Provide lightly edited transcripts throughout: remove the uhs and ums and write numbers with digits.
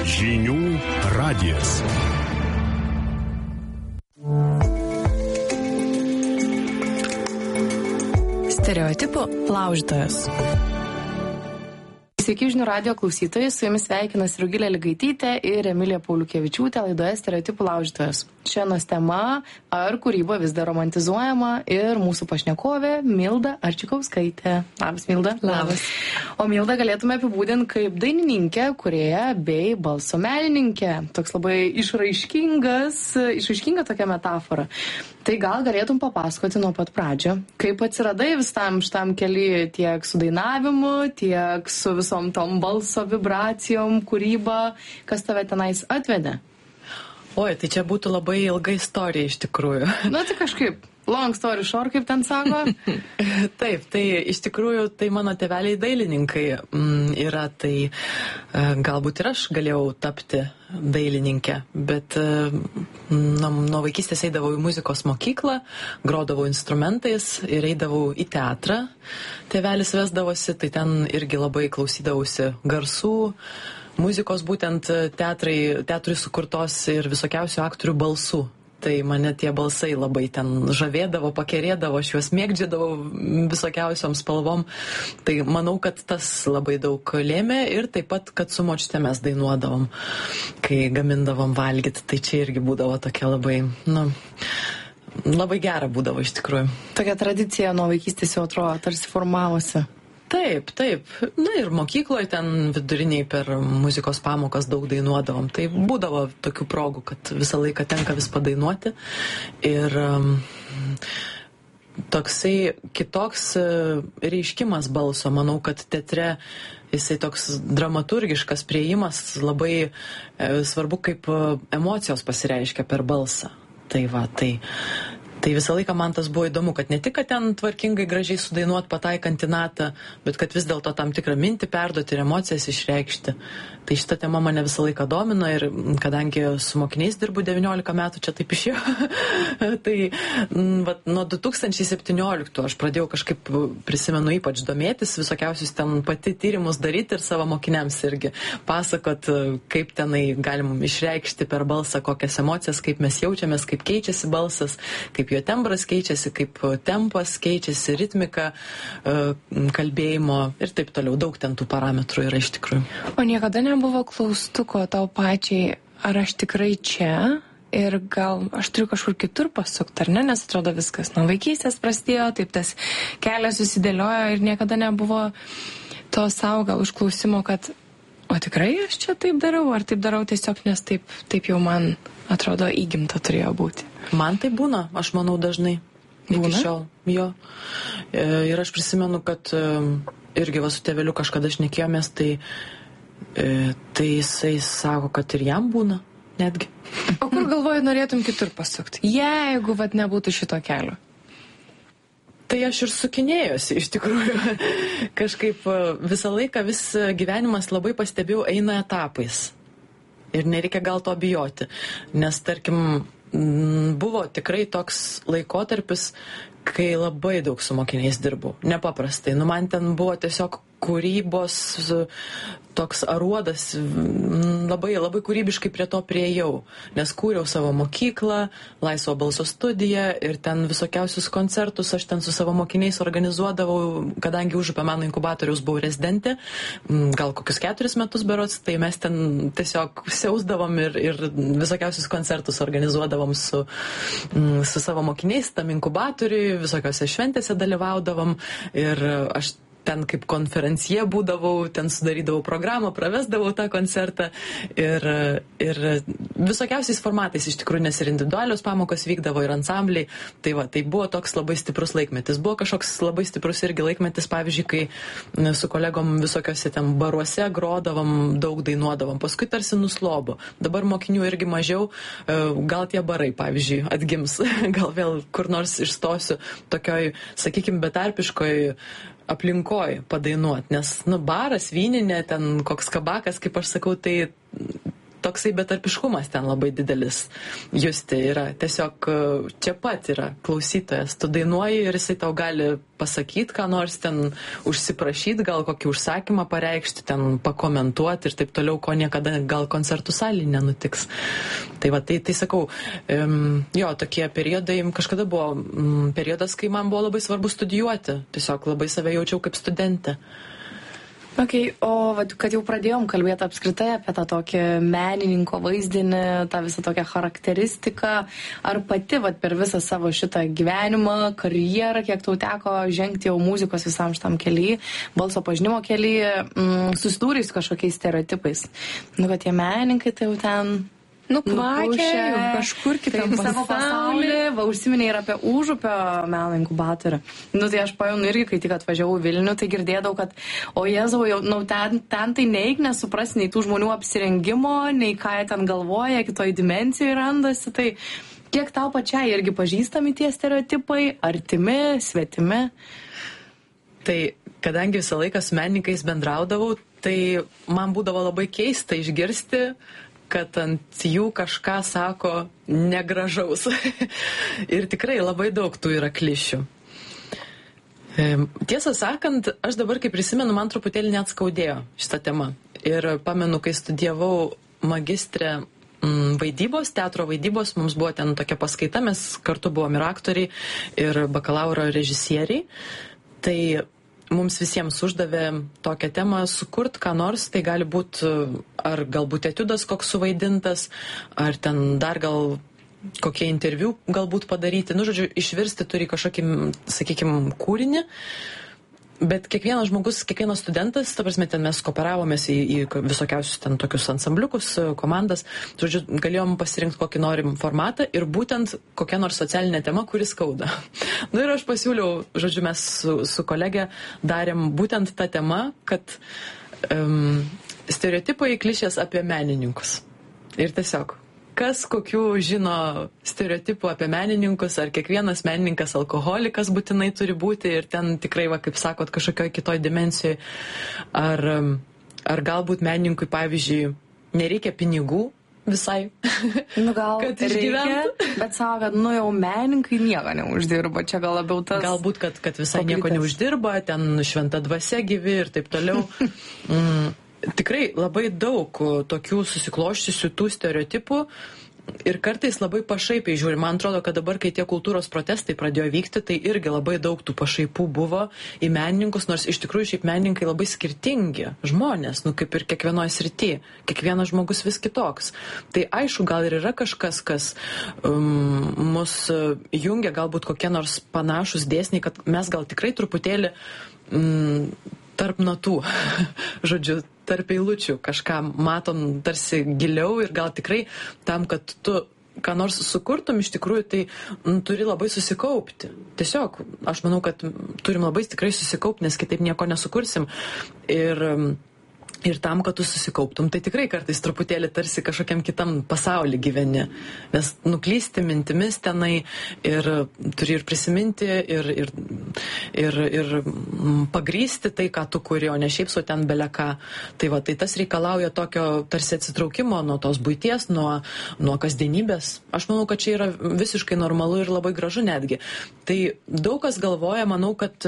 Žinių radijas. Stereotipų laužytojas. Sveiki žinių radijo klausytojai, su jumis sveikinasi Rugilė Ligaitytė ir Emilija Pauliukevičiūtė laidoje Stereotipų laužytojas. Šiandienos tema - ar kūryba vis dar romantizuojama, ir mūsų pašnekovė Milda Arčikauskaitė. Labas, Milda. Labas. O Milda galėtume apibūdinti kaip dainininkę, kūrėją bei balso menininkė. Toks labai išraiškinga tokia metafora. Tai gal galėtum papasakoti nuo pat pradžio, kaip atsiradai visam šitam kely, tiek su dainavimu, tiek su visom tom balso vibracijom, kūryba, kas tave tenais atvedė? Oi, tai čia būtų labai ilga istorija iš tikrųjų. Na tai kažkaip, long story short, kaip ten sako. Taip, tai iš tikrųjų tai mano tėveliai dailininkai yra, tai galbūt ir aš galėjau tapti dailininkė, bet nuo vaikystės eidavau į muzikos mokyklą, grodavau instrumentais ir eidavau į teatrą. Tėvelis vesdavosi, tai ten irgi labai klausydavausi garsų, muzikos būtent teatrui sukurtos ir visokiausių aktorių balsų. Tai mane tie balsai labai ten žavėdavo, pakerėdavo, aš juos mėgdžiadavau visokiausiom spalvom. Tai manau, kad tas labai daug lėmė ir taip pat, kad su močiute mes dainuodavom, kai gamindavom valgyti. Tai čia irgi būdavo tokia labai, labai gera būdavo iš tikrųjų. Tokia tradicija nuo vaikystės jau atrodo, tarsi formavosi. Taip. Na ir mokykloje ten viduriniai per muzikos pamokas daug dainuodavom. Tai būdavo tokių progų, kad visą laiką tenka vis padainuoti. Ir toksai kitoks reiškimas balso. Manau, kad teatre jisai toks dramaturgiškas priėjimas, labai svarbu, kaip emocijos pasireiškia per balsą. Tai visą laiką man tas buvo įdomu, kad ne tik, kad ten tvarkingai gražiai sudainuot pataikant į natą, bet kad vis dėlto tam tikrą mintį perduoti ir emocijas išreikšti. Tai šita tema mane visą laiką domino ir kadangi su mokiniais dirbu 19 metų, čia taip išėjo, tai nuo 2017 aš pradėjau kažkaip, prisimenu, ypač domėtis, visokiausius ten pati tyrimus daryti ir savo mokiniams irgi pasakot, kaip tenai galim išreikšti per balsą kokias emocijas, kaip mes jaučiamės, kaip keičiasi balsas, kaip jo tembras keičiasi, kaip tempas keičiasi, ritmika, kalbėjimo ir taip toliau. Daug ten tų parametrų yra iš tikrųjų. O niekada nebuvo klaustuko tau pačiai, ar aš tikrai čia ir gal aš turiu kažkur kitur pasukti, ar ne? Nes atrodo viskas nuo vaikystės prasidėjo, taip tas kelias susidėliojo ir niekada nebuvo to savo gal užklausimo, kad o tikrai aš čia taip darau, ar taip darau tiesiog, nes taip jau man atrodo įgimta turėjo būti. Man tai būna, aš manau dažnai. Iki šiol. Jo. Ir aš prisimenu, kad irgi su tėveliu kažkada šnekėjomės, tai jisai sako, kad ir jam būna netgi. O kur galvoji norėtum kitur pasukti, jeigu nebūtų šito kelio? Tai aš ir sukinėjosi, iš tikrųjų. Kažkaip visą laiką, gyvenimas labai pastebėjau, eina etapais. Ir nereikia gal to bijoti. Nes, tarkim, buvo tikrai toks laikotarpis, kai labai daug su mokiniais dirbau. Nepaprastai. Man ten buvo tiesiog kūrybos toks aruodas, labai kūrybiškai prie to priėjau, nes kūriau savo mokyklą, laisvo balso studiją ir ten visokiausius koncertus aš ten su savo mokiniais organizuodavau, kadangi Užupio meno inkubatoriaus buvau rezidentė, gal kokius 4 metus berods, tai mes ten tiesiog siausdavom ir visokiausius koncertus organizuodavom su savo mokiniais tam inkubatoriui, visokiose šventėse dalyvaudavom ir aš ten kaip konferencija būdavau, ten sudarydavau programą, pravesdavau tą koncertą ir visokiausiais formatais iš tikrųjų, nes ir individualios pamokos vykdavo ir ansambliai. Tai buvo toks labai stiprus laikmetis. Buvo kažkoks labai stiprus irgi laikmetis, pavyzdžiui, kai su kolegom visokiose ten baruose grodavom, daug dainuodavom. Paskui tarsi nuslobo. Dabar mokinių irgi mažiau, gal tie barai, pavyzdžiui, atgims. Gal vėl kur nors išstosiu tokioj, sakykim, betarpiškoj aplinkoj padainuot, nes, baras, vyninė, ten koks kabakas, kaip aš sakau, tai toksai betarpiškumas ten labai didelis justi yra. Tiesiog čia pat yra klausytojas. Tu dainuoji ir jisai tau gali pasakyti, ką nors ten užsiprašyti, gal kokį užsakymą pareikšti, ten pakomentuoti ir taip toliau, ko niekada gal koncertų salėje nenutiks. Tai va, tai sakau, jo, tokie periodai, kažkada buvo periodas, kai man buvo labai svarbu studijuoti. Tiesiog labai save jaučiau kaip studentė. Okay, o kad jau pradėjom kalbėti apskritai apie tą tokį menininko vaizdinį, tą visą tokią charakteristiką, ar pati per visą savo šitą gyvenimą, karjerą, kiek tau teko žengti jau muzikos visam šitam kely, balso pažinimo kely, susidūrei su kažkokiais stereotipais? Kad tie menininkai tai jau ten... Kvakia, jau kažkur kitam pasaulyje. Va, užsiminė ir apie Užupio meno inkubatorių. Tai aš pajau irgi, kai tik atvažiavau Vilnių, tai girdėdavau, kad, o Jėzau, jau ten tai neik nesupras nei tų žmonių apsirengimo, nei ką jie ten galvoja, kitoj dimensijai randasi. Tai kiek tau pačiai irgi pažįstami tie stereotipai, artimi, svetimi? Tai kadangi visą laiką su menininkais bendraudavau, tai man būdavo labai keista išgirsti, kad ant jų kažką sako negražaus. Ir tikrai labai daug tų yra klišių. Tiesą sakant, aš dabar, kai prisimenu, man truputėlį net skaudėjo šitą temą. Ir pamenu, kai studijavau magistrę vaidybos, teatro vaidybos, mums buvo ten tokia paskaita, mes kartu buvom ir aktoriai, ir bakalauro režisieriai. Tai mums visiems uždavė tokią temą sukurt ką nors, tai gali būti ar galbūt etiudas koks suvaidintas, ar ten dar gal kokie interviu galbūt padaryti. Žodžiu, išvirsti turi kažkokį, sakykime, kūrinį. Bet kiekvienas žmogus, kiekvienas studentas, ta prasme, ten mes kooperavomės į visokiausius ten tokius ansambliukus, komandas, žodžiu, galėjom pasirinkti kokį norim formatą ir būtent kokią nors socialinę temą, kuri skauda. Ir aš pasiūliau, žodžiu, mes su kolegė darėm būtent tą temą, kad stereotipai klišės apie menininkus. Ir tiesiog, kas kokių žino stereotipų apie menininkus, ar kiekvienas menininkas alkoholikas būtinai turi būti ir ten tikrai, va, kaip sakot, kažkokioj kitoj dimensijoje. Ar galbūt menininkui, pavyzdžiui, nereikia pinigų visai, gal kad išgyventų. Reikia, bet savo, kad jau menininkai nieko neuždirba, čia gal labiau tas... Galbūt, kad visai nieko neuždirba, ten šventa dvasia gyvi ir taip toliau. Tikrai labai daug tokių susikloščiusių tų stereotipų ir kartais labai pašaipiai žiūri. Man atrodo, kad dabar, kai tie kultūros protestai pradėjo vykti, tai irgi labai daug tų pašaipų buvo į menininkus, nors iš tikrųjų šiaip menininkai labai skirtingi žmonės, kaip ir kiekvienoje srityje. Kiekvienas žmogus vis kitoks. Tai aišku, gal ir yra kažkas, kas mus jungia, galbūt kokie nors panašus dėsniai, kad mes gal tikrai truputėlį tarp natų, žodžiu, tarp eilučių kažką matom tarsi giliau ir gal tikrai tam, kad tu ką nors sukurtum, iš tikrųjų, tai turi labai susikaupti. Tiesiog, aš manau, kad turim labai tikrai susikaupti, nes kitaip nieko nesukursim. Ir tam, kad tu susikauptum, tai tikrai kartais truputėlį tarsi kažkokiam kitam pasaulį gyveni. Nes nuklysti mintimis tenai ir turi ir prisiminti, ir pagrysti tai, ką tu kuri, o ne šiaip su ten beleką. Tai va, tai tas reikalauja tokio tarsi atsitraukimo nuo tos buities, nuo kasdienybės. Aš manau, kad čia yra visiškai normalu ir labai gražu netgi. Tai daug kas galvoja, manau, kad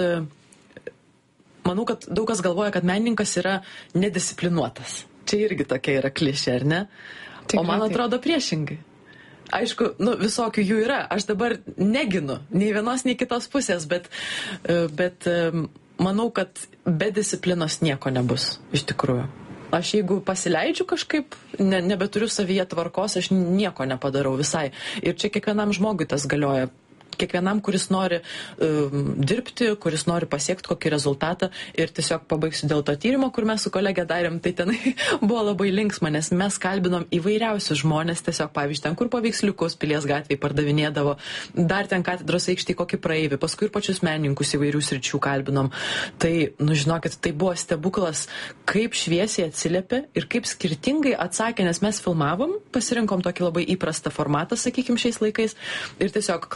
daug kas galvoja, kad menininkas yra nedisciplinuotas. Čia irgi tokia yra klišė, ar ne? Tikrai, o man atrodo priešingai. Aišku, visokių jų yra. Aš dabar neginu nei vienos, nei kitos pusės, bet manau, kad be disciplinos nieko nebus, iš tikrųjų. Aš jeigu pasileidžiu kažkaip, nebeturiu savyje tvarkos, aš nieko nepadarau visai. Ir čia kiekvienam žmogui tas galioja. Kiekvienam, kuris nori dirbti, kuris nori pasiekti kokį rezultatą. Ir tiesiog pabaigsiu dėl to tyrimo, kur mes su kolegė darėm, tai tenai buvo labai linksma, nes mes kalbinom įvairiausius žmonės, tiesiog pavyzdžiui, ten, kur paveiksliukus Pilies gatvėje pardavinėdavo, dar ten katedros aikštėje kokį praeivį, paskui ir pačius menininkus įvairių sričių kalbinom. Tai, žinokit, tai buvo stebuklas, kaip šviesiai atsiliepė ir kaip skirtingai atsakė, nes mes filmavom, pasirinkom tokį labai įprastą formatą, sakykim, šiais laikais. Ir tiesiog klausimas,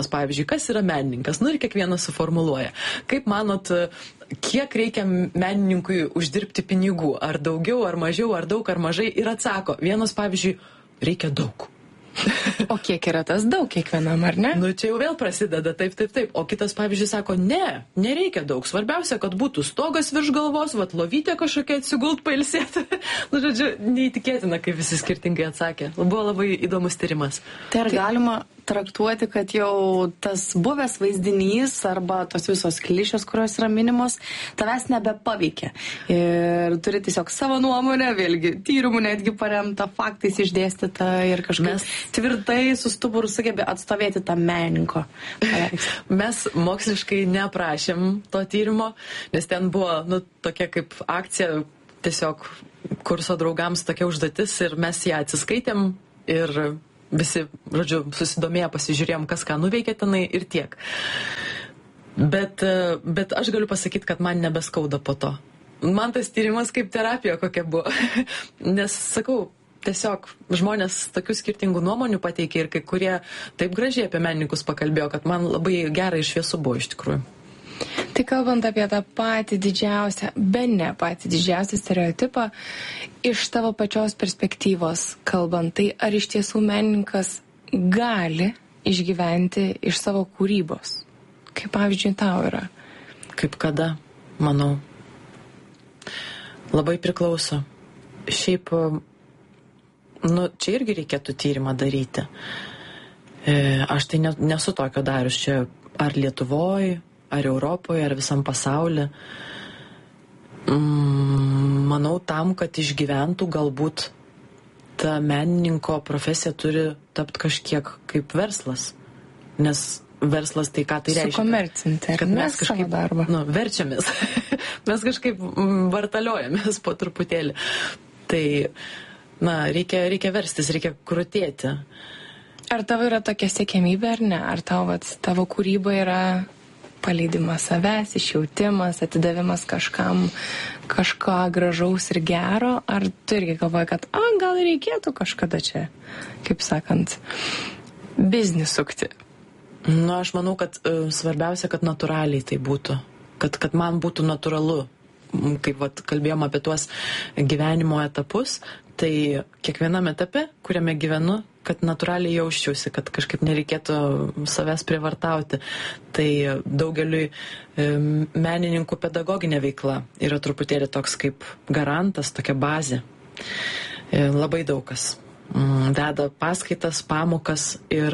pavyzdžiui, kas yra menininkas? Nu ir kiekvienas suformuluoja. Kaip manot, kiek reikia menininkui uždirbti pinigų? Ar daugiau, ar mažiau, ar daug, ar mažai? Ir atsako, vienas, pavyzdžiui, reikia daug. O kiek yra tas daug kiekvienam, ar ne? Nu, čia jau vėl prasideda, taip. O kitas, pavyzdžiui, sako, nereikia daug. Svarbiausia, kad būtų stogas virš galvos, vat lovytė kažkokia atsigult pailsėti. Nu, žodžiu, neįtikėtina, kaip visi skirtingai atsakė. Buvo labai įdomus tyrimas. Tai ar galima traktuoti, kad jau tas buvęs vaizdinys arba tos visos klišės, kurios yra minimos, tavęs nebepaveikia. Ir turi tiesiog savo nuomonę, vėlgi tyrimų netgi paremta, faktais išdėstyta ir kažkaip tvirtai su stuburu sugebė atstovėti tą menininko paveikslą. Mes moksliškai neaprašėm to tyrimo, nes ten buvo tokia kaip akcija, tiesiog kurso draugams tokia užduotis ir mes ją atsiskaitėm ir visi, žodžiu, susidomėję pasižiūrėjom, kas ką nuveikė tenai ir tiek. Bet aš galiu pasakyti, kad man nebeskauda po to. Man tas tyrimas kaip terapija kokia buvo. Nes, sakau, tiesiog žmonės tokių skirtingų nuomonių pateikė ir kai kurie taip gražiai apie menininkus pakalbėjo, kad man labai gerai ir šviesu buvo iš tikrųjų. Tai kalbant apie tą patį didžiausią, bene patį didžiausią stereotipą, iš tavo pačios perspektyvos kalbant, tai ar iš tiesų menininkas gali išgyventi iš savo kūrybos? Kaip pavyzdžiui tau yra? Kaip kada, manau. Labai priklauso. Šiaip, čia irgi reikėtų tyrimą daryti. Aš tai nesu tokio darius čia ar Lietuvoje, ar Europoje, ar visam pasaulyje. Manau, tam, kad išgyventų, galbūt ta menininko profesija turi tapti kažkiek kaip verslas. Nes verslas tai ką tai reiškia? Sukomercinti, kad mes kažkaip darbą. Verčiamės. Mes kažkaip vartaliojamės po truputėlį. Tai, reikia verstis, reikia krutėti. Ar tavo yra tokia siekiamybė ar ne? Ar tavo kūryba yra paleidimas savęs, išjautimas, atidavimas kažkam, kažką gražaus ir gero, ar tu irgi galvoji, kad gal reikėtų kažkada čia, kaip sakant, biznį sukti? Aš manau, kad svarbiausia, kad natūraliai tai būtų, kad man būtų natūralu, kaip kalbėjom apie tuos gyvenimo etapus, tai kiekvienam etape, kuriame gyvenu, kad natūraliai jausčiausi, kad kažkaip nereikėtų savęs prievartauti. Tai daugeliui menininkų pedagoginė veikla yra truputėlį toks kaip garantas, tokia bazė. Labai daug kas deda paskaitas, pamokas ir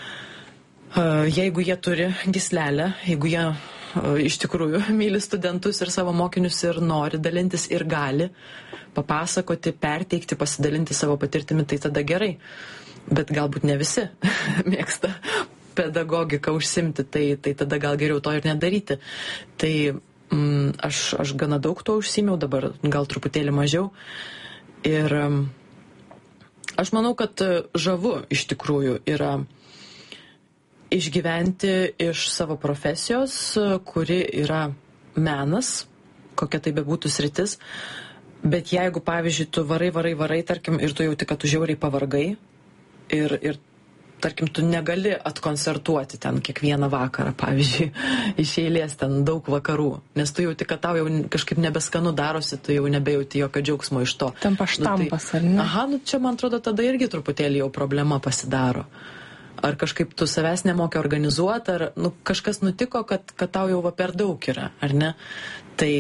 jeigu jie turi gyslelę, jeigu jie iš tikrųjų myli studentus ir savo mokinius ir nori dalintis ir gali papasakoti, perteikti, pasidalinti savo patirtimi, tai tada gerai. Bet galbūt ne visi mėgsta pedagogiką užsimti, tai tada gal geriau to ir nedaryti. Tai aš gana daug to užsimiau, dabar gal truputėlį mažiau. Ir aš manau, kad žavu iš tikrųjų yra išgyventi iš savo profesijos, kuri yra menas, kokia tai bebūtų sritis. Bet jeigu, pavyzdžiui, tu varai, tarkim, ir tu jauti, kad tu žiauriai pavargai, ir tarkim, tu negali atkoncertuoti ten kiekvieną vakarą, pavyzdžiui, iš eilės ten daug vakarų, nes tu jauti, kad tau jau kažkaip nebeskanu darosi, tu jau nebejauti jokio džiaugsmo iš to. Tampa štampas, ar ne? Čia, man atrodo, tada irgi truputėlį jau problema pasidaro. Ar kažkaip tu savęs nemoki organizuoti, ar kažkas nutiko, kad tau jau per daug yra, ar ne? Tai,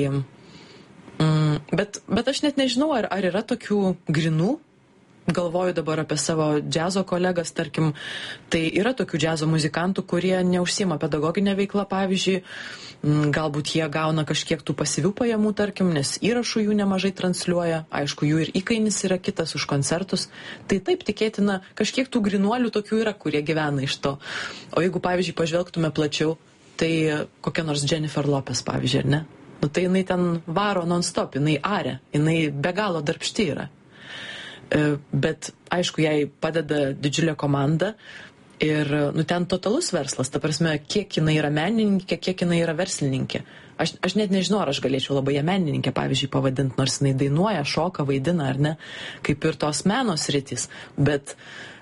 bet aš net nežinau, ar yra tokių grinų. Galvoju dabar apie savo džiazo kolegas, tarkim, tai yra tokių džiazo muzikantų, kurie neužsiima pedagoginę veiklą, pavyzdžiui, galbūt jie gauna kažkiek tų pasyvių pajamų, tarkim, nes įrašų jų nemažai transliuoja, aišku, jų ir įkainis yra kitas už koncertus, tai taip tikėtina, kažkiek tų grinuolių tokių yra, kurie gyvena iš to. O jeigu, pavyzdžiui, pažvelgtume plačiau, tai kokia nors Jennifer Lopez, pavyzdžiui, ar ne? Tai jinai ten varo non-stop, jinai aria, jinai be galo darbšti yra. Bet, aišku, jai padeda didžiulė komanda ir ten totalus verslas, ta prasme, kiek jinai yra menininkė, kiek jinai yra verslininkė. Aš net nežinau, ar aš galėčiau labai ją menininkė, pavyzdžiui, pavadinti, nors jinai dainuoja, šoka, vaidina, ar ne, kaip ir tos meno sritys, bet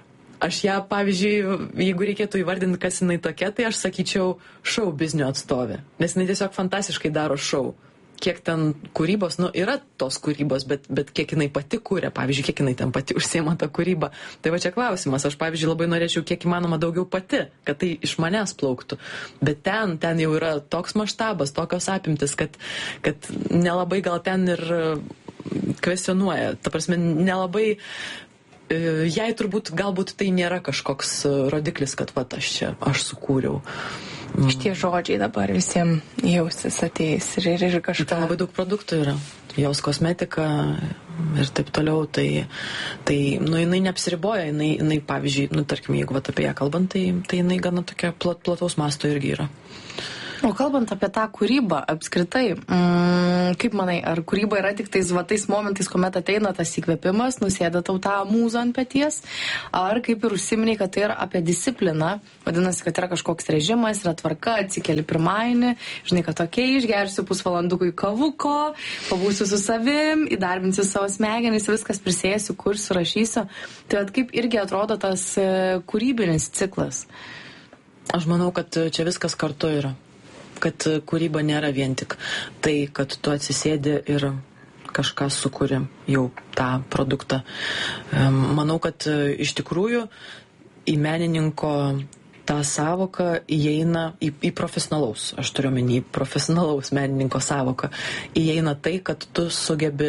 Aš ją, pavyzdžiui, jeigu reikėtų įvardinti, kas jinai tokia, tai aš sakyčiau šou biznio atstovė. Nes jinai tiesiog fantastiškai daro šou. Kiek ten kūrybos, yra tos kūrybos, bet kiek jinai pati kūrė, pavyzdžiui, kiek jinai ten pati užsiema tą kūrybą. Tai va čia klausimas, aš, pavyzdžiui, labai norėčiau kiek įmanoma daugiau pati, kad tai iš manęs plauktų. Bet ten jau yra toks maštabas, tokios apimtis, kad nelabai gal ten ir kvestionuoja. Ta prasme, nelabai, jai turbūt, galbūt tai nėra kažkoks rodiklis, kad aš sukūriau. Šitie žodžiai dabar visiems jausis ateis ir kažką. Ten labai daug produktų yra. Jos kosmetika ir taip toliau. Tai jinai neapsiriboja. Jinai pavyzdžiui, tarkim, jeigu apie ją kalbant, tai jinai gana tokia plataus masto irgi yra. O kalbant apie tą kūrybą apskritai, kaip manai, ar kūryba yra tik tais momentais, kuomet ateina tas įkvėpimas, nusėda tau tą mūzą ant peties, ar kaip ir užsiminiai, kad tai yra apie discipliną, vadinasi, kad yra kažkoks režimas, yra tvarka, atsikeli pirmadienį, žinai, kad išgersiu pusvalandukui kavuko, pabūsiu su savim, įdarbinsiu savo smegenis, viskas prisėsiu, kursiu, rašysiu. Tai kaip irgi atrodo tas kūrybinis ciklas? Aš manau, kad čia viskas kartu yra. Kad kūryba nėra vien tik tai, kad tu atsisėdi ir kažką sukuri jau tą produktą. Manau, kad iš tikrųjų į menininko tą savoką įeina į profesionalaus, aš turiu omeny, profesionalaus menininko savoką, įeina tai, kad tu sugebi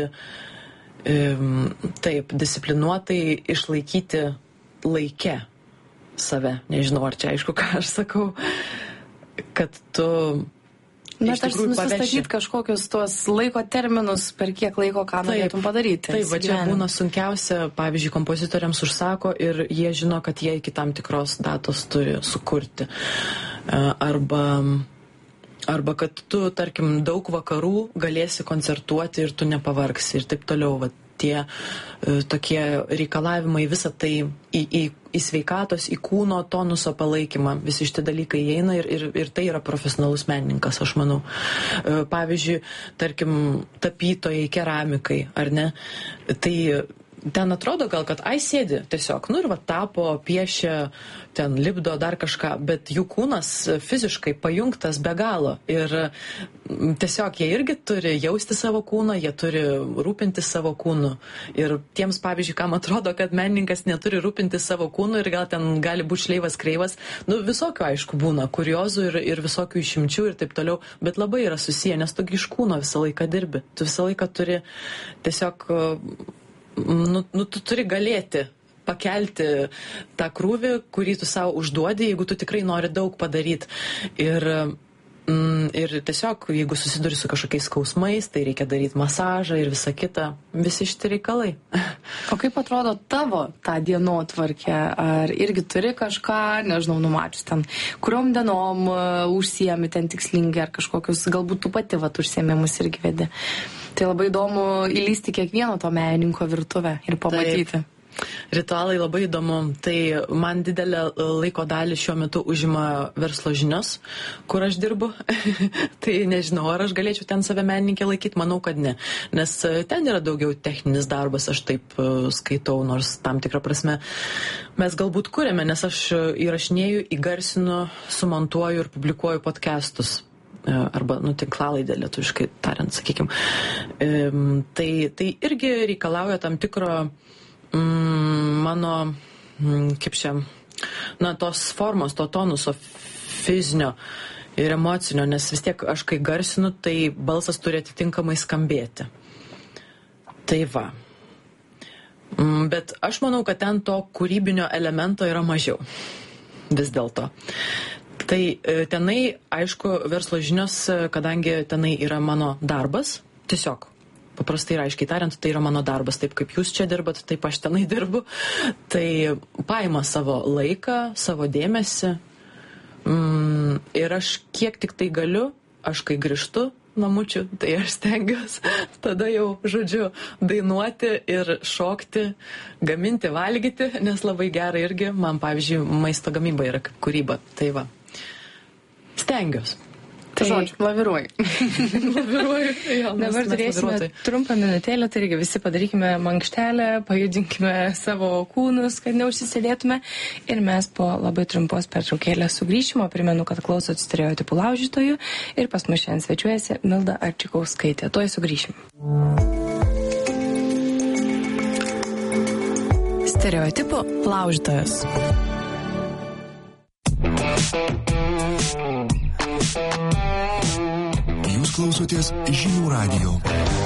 taip disciplinuotai išlaikyti laike save. Nežinau, ar čia aišku, ką aš sakau. Kad tu tarsi nusistatyti kažkokius tuos laiko terminus, per kiek laiko ką norėtum padaryti. Taip, va čia būna sunkiausia, pavyzdžiui, kompozitoriams užsako ir jie žino, kad jie iki tam tikros datos turi sukurti. Arba kad tu, tarkim, daug vakarų galėsi koncertuoti ir tu nepavargsi ir taip toliau. Va, tie tokie reikalavimai, visą tai į sveikatos, į kūno tonuso palaikymą, visi šitie dalykai įeina ir tai yra profesionalus menininkas, aš manau. Pavyzdžiui, tarkim, tapytojai, keramikai, ar ne? Tai ten atrodo gal, kad sėdi tiesiog, ir tapo, piešia, ten lipdo dar kažką, bet jų kūnas fiziškai pajungtas be galo. Ir tiesiog jie irgi turi jausti savo kūną, jie turi rūpinti savo kūnu. Ir tiems, pavyzdžiui, kam atrodo, kad menininkas neturi rūpinti savo kūnu ir gal ten gali būti šleivas, kreivas, visokių aišku būna, kuriozų ir visokių išimčių ir taip toliau, bet labai yra susiję, nes tu iš kūno visą laiką dirbi. Tu visą laiką turi tiesiog tu turi galėti pakelti tą krūvį, kurį tu savo užduodi, jeigu tu tikrai nori daug padaryti. Ir tiesiog, jeigu susiduri su kažkokiais skausmais, tai reikia daryti masažą ir visa kita, visi šitie reikalai. O kaip atrodo tavo tą dienotvarkę? Ar irgi turi kažką, nežinau, numačius ten, kuriom dienom užsiemi ten tikslingai, ar kažkokius, galbūt tu pati užsiemimus irgi vedi? Tai labai įdomu įlysti kiekvieno to menininko virtuvę ir pamatyti. Taip. Ritualai labai įdomu. Tai man didelę laiko dalį šiuo metu užima verslo žinios, kur aš dirbu. Tai nežinau, ar aš galėčiau ten save menininkė laikyti, manau, kad ne. Nes ten yra daugiau techninis darbas, aš taip skaitau, nors tam tikrą prasme mes galbūt kuriame, nes aš įrašinėju, įgarsinu, sumontuoju ir publikuoju podcastus. Arba, tinklalaidę lietuviškai tariant, sakykim. Tai irgi reikalauja tam tikro mano, kaip čia, tos formos, to tonuso fizinio ir emocinio, nes vis tiek aš kai garsinu, tai balsas turi atitinkamai skambėti. Tai va. Bet aš manau, kad ten to kūrybinio elemento yra mažiau. Vis dėlto. Tai tenai, aišku, verslo žinios, kadangi tenai yra mano darbas, tiesiog, paprastai ir aiškiai tariant, tai yra mano darbas, taip kaip jūs čia dirbat, taip aš tenai dirbu, tai paima savo laiką, savo dėmesį ir aš kiek tik tai galiu, aš kai grįžtu namučių, tai aš stengiuosi tada jau, žodžiu, dainuoti ir šokti, gaminti, valgyti, nes labai gerai irgi, man, pavyzdžiui, maisto gamyba yra kaip kūryba, tai va. Stengiuosi. Žodžiu, laviruoju. Dabar turėsime trumpą minutėlę, tai irgi visi padarykime mankštelę, pajudinkime savo kūnus, kad neužsisėdėtume. Ir mes po labai trumpos pertraukėlės sugrįšimo. Primenu, kad klausot Stereotipų laužytojų ir pas mus šiandien svečiuojasi Milda Arčikauskaitė. Tuoj sugrįšim. Stereotipų laužytojas. Jūs klausotės Žinių radijo.